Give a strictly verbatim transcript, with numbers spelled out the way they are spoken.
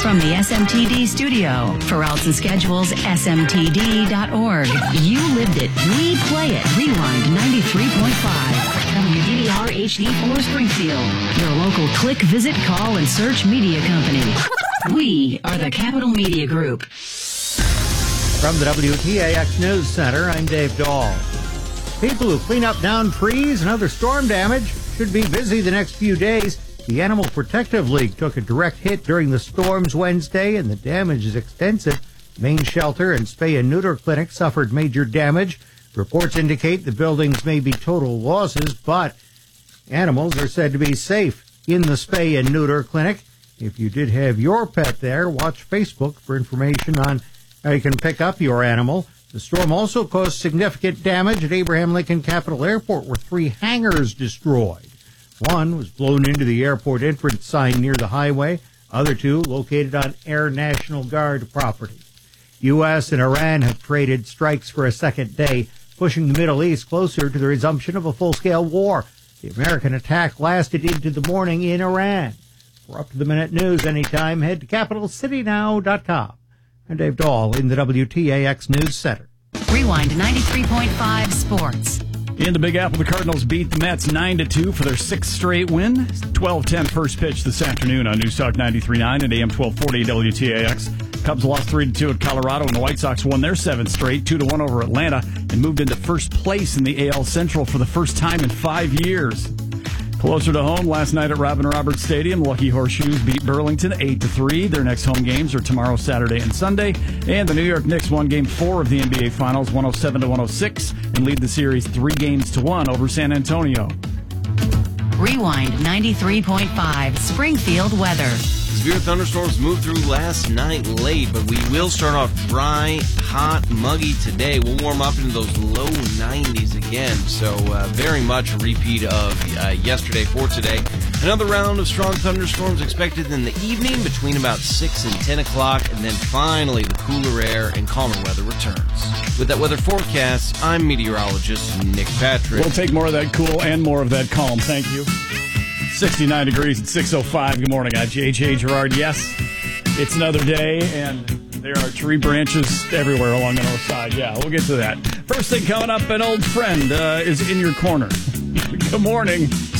From the S M T D studio, for routes and schedules, S M T D dot org. You lived it. We play it. Rewind ninety-three point five. W D V R H D four Springfield. Your local click, visit, call, and search media company. We are the Capital Media Group. From the W T A X News Center, I'm Dave Dahl. People who clean up downed trees and other storm damage should be busy the next few days. The Animal Protective League took a direct hit during the storms Wednesday, and the damage is extensive. Main Shelter and Spay and Neuter Clinic suffered major damage. Reports indicate the buildings may be total losses, but animals are said to be safe in the Spay and Neuter Clinic. If you did have your pet there, watch Facebook for information on how you can pick up your animal. The storm also caused significant damage at Abraham Lincoln Capital Airport, where three hangars destroyed. One was blown into the airport entrance sign near the highway. Other two located on Air National Guard property. U S and Iran have traded strikes for a second day, pushing the Middle East closer to the resumption of a full-scale war. The American attack lasted into the morning in Iran. For up-to-the-minute news anytime, head to capital city now dot com. I'm Dave Dahl in the W T A X News Center. Rewind ninety-three point five Sports. In the Big Apple, the Cardinals beat the Mets nine to two for their sixth straight win. twelve ten first pitch this afternoon on News Talk ninety-three point nine and A M twelve forty W T A X. Cubs lost three to two at Colorado, and the White Sox won their seventh straight, two to one over Atlanta, and moved into first place in the A L Central for the first time in five years. Closer to home, last night at Robin Roberts Stadium, Lucky Horseshoes beat Burlington eight to three. Their next home games are tomorrow, Saturday, and Sunday. And the New York Knicks won Game four of the N B A Finals, one oh seven to one oh six, and lead the series three games to one over San Antonio. Rewind ninety-three point five Springfield weather. Severe thunderstorms moved through last night late, but we will start off dry, hot, muggy today. We'll warm up into those low nineties again, so uh, very much a repeat of uh, yesterday for today. Another round of strong thunderstorms expected in the evening between about six and ten o'clock, and then finally the cooler air and calmer weather returns. With that weather forecast, I'm meteorologist Nick Patrick. We'll take more of that cool and more of that calm. Thank you. sixty-nine degrees at six oh five. Good morning. I'm J J Gerard. Yes, it's another day, and there are tree branches everywhere along the north side. Yeah, we'll get to that. First thing coming up, an old friend uh, is in your corner. Good morning.